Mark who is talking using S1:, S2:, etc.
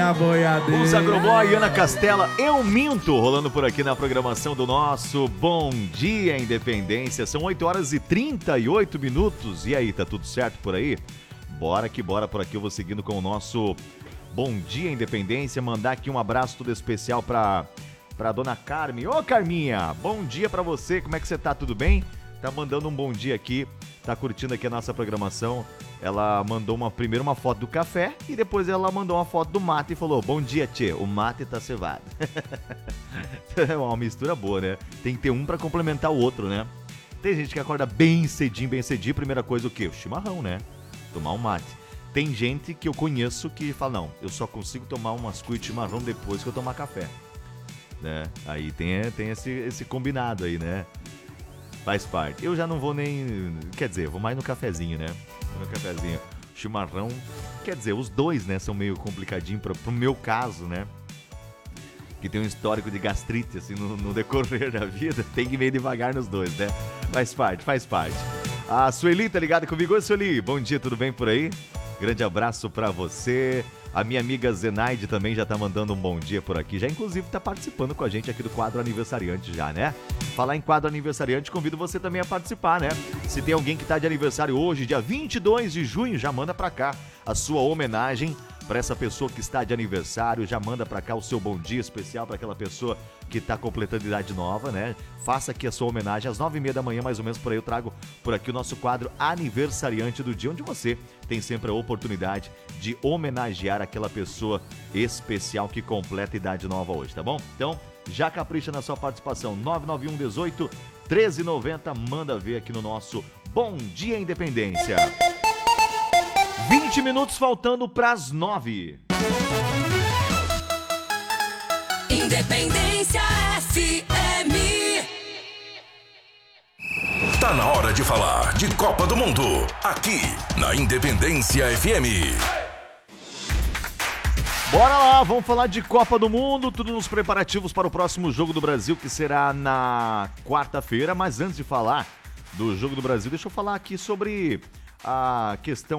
S1: na boiadeira.
S2: Os Agroboy, Ana Castela, Eu Minto, rolando por aqui na programação do nosso Bom Dia Independência. São 8 horas e 38 minutos. E aí, tá tudo certo por aí? Bora que bora por aqui. Eu vou seguindo com o nosso Bom Dia Independência. Mandar aqui um abraço todo especial pra dona Carmen. Ô, Carminha, bom dia pra você. Como é que você tá? Tudo bem? Tá mandando um bom dia aqui. Tá curtindo aqui a nossa programação. Ela mandou primeiro uma foto do café e depois ela mandou uma foto do mate e falou: bom dia, tchê, o mate tá cevado. É uma mistura boa, né? Tem que ter um pra complementar o outro, né? Tem gente que acorda bem cedinho, primeira coisa o quê? O chimarrão, né? Tomar um mate. Tem gente que eu conheço que fala: não, eu só consigo tomar umas cuias de chimarrão depois que eu tomar café, né? Aí tem esse combinado aí, né? Faz parte. Eu já não vou nem... Quer dizer, vou mais no cafezinho, né? No cafezinho. Chimarrão... Quer dizer, os dois, né? São meio complicadinhos pro meu caso, né? Que tem um histórico de gastrite, assim, no decorrer da vida. Tem que ir meio devagar nos dois, né? Faz parte. A Sueli tá ligada comigo? Oi, Sueli. Bom dia, tudo bem por aí? Grande abraço pra você. A minha amiga Zenaide também já tá mandando um bom dia por aqui. Já, inclusive, tá participando com a gente aqui do quadro aniversariante já, né? Falar em quadro aniversariante, convido você também a participar, né? Se tem alguém que tá de aniversário hoje, dia 22 de junho, já manda pra cá a sua homenagem para essa pessoa que está de aniversário. Já manda pra cá o seu bom dia especial para aquela pessoa que tá completando idade nova, né? Faça aqui a sua homenagem às 9h30 da manhã, mais ou menos por aí. Eu trago por aqui o nosso quadro aniversariante do dia, onde você tem sempre a oportunidade de homenagear aquela pessoa especial que completa idade nova hoje, tá bom? Então, já capricha na sua participação. 991 18 1390, manda ver aqui no nosso Bom Dia Independência. 20 minutos faltando para as 9.
S3: Independência FM.
S4: Tá na hora de falar de Copa do Mundo, aqui na Independência FM.
S2: Bora lá, vamos falar de Copa do Mundo, tudo nos preparativos para o próximo jogo do Brasil, que será na quarta-feira. Mas antes de falar do jogo do Brasil, deixa eu falar aqui sobre a questão